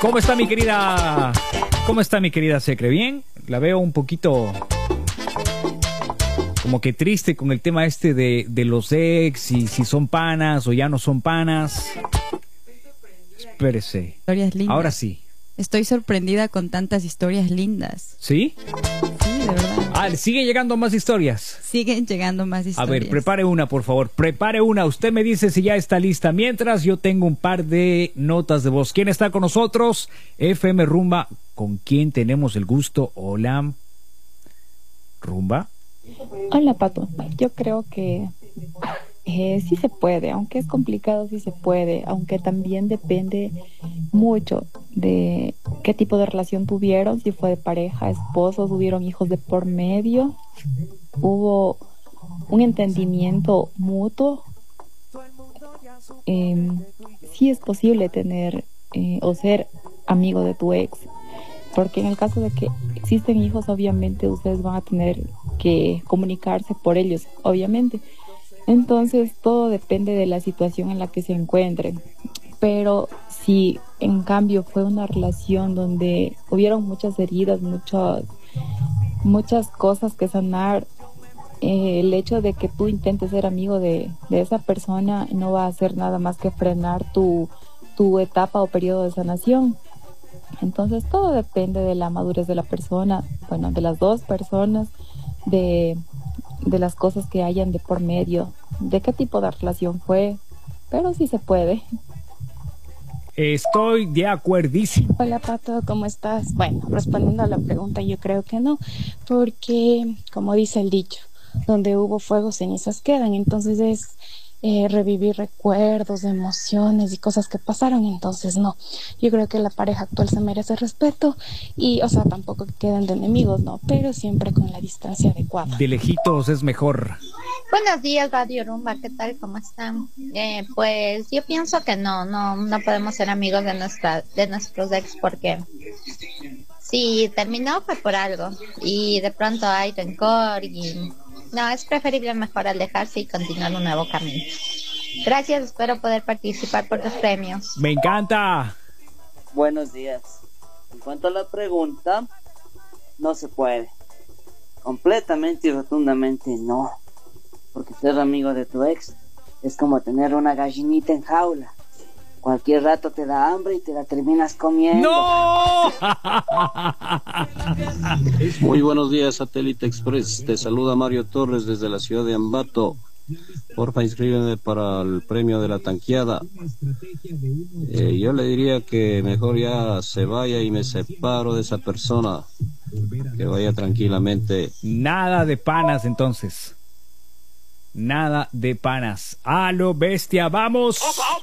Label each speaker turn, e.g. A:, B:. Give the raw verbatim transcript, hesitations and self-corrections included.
A: ¿Cómo está mi querida? ¿Cómo está mi querida Secre? ¿Bien? La veo un poquito como que triste con el tema este de, de los ex y si son panas o ya no son panas. Espérese.
B: Historias lindas.
A: Ahora sí.
B: Estoy sorprendida con tantas historias lindas.
A: ¿Sí?
B: Sí, de verdad.
A: Ah, siguen llegando más historias.
B: Siguen llegando más historias.
A: A ver, prepare una, por favor. Prepare una. Usted me dice si ya está lista. Mientras, yo tengo un par de notas de voz. ¿Quién está con nosotros? F M Rumba. ¿Con quién tenemos el gusto? Hola. Rumba.
C: Hola, Pato. Yo creo que eh, sí se puede, aunque es complicado, sí se puede, aunque también depende mucho de qué tipo de relación tuvieron, si fue de pareja, esposo, tuvieron hijos de por medio, hubo un entendimiento mutuo. Eh, sí es posible tener eh, o ser amigo de tu ex, porque en el caso de que existen hijos, obviamente ustedes van a tener que comunicarse por ellos, obviamente. Entonces todo depende de la situación en la que se encuentren. Pero si en cambio fue una relación donde hubieron muchas heridas, muchas, muchas cosas que sanar, eh, el hecho de que tú intentes ser amigo de, de esa persona no va a hacer nada más que frenar tu, tu etapa o periodo de sanación. Entonces todo depende de la madurez de la persona, bueno, de las dos personas, de, de las cosas que hayan de por medio, de qué tipo de relación fue, pero sí se puede.
A: Estoy de acuerdísimo.
D: Hola, Pato, ¿cómo estás? Bueno, respondiendo a la pregunta, yo creo que no, porque, como dice el dicho, donde hubo fuego, cenizas quedan. Entonces es eh, revivir recuerdos, emociones y cosas que pasaron. Entonces no, yo creo que la pareja actual se merece respeto y, o sea, tampoco que queden de enemigos, no, pero siempre con la distancia adecuada.
A: De lejitos es mejor.
E: Buenos días, Radio Rumba, ¿qué tal? ¿Cómo están? Eh, pues yo pienso que no, no, no podemos ser amigos de nuestra, de nuestros ex, porque si terminó fue por algo y de pronto hay rencor y no, es preferible mejor alejarse y continuar un nuevo camino. Gracias, espero poder participar por los premios.
A: Me encanta.
F: Buenos días. En cuanto a la pregunta, no se puede. Completamente y rotundamente no. Porque ser amigo de tu ex es como tener una gallinita en jaula. Cualquier rato te da hambre y te la terminas comiendo.
A: ¡No!
G: Muy buenos días, Satélite Express. Te saluda Mario Torres desde la ciudad de Ambato. Porfa, inscríbeme para el premio de la tanqueada. Eh, yo le diría que mejor ya se vaya y me separo de esa persona. Que vaya tranquilamente.
A: Nada de panas entonces. Nada de panas. ¡A lo bestia! ¡Vamos!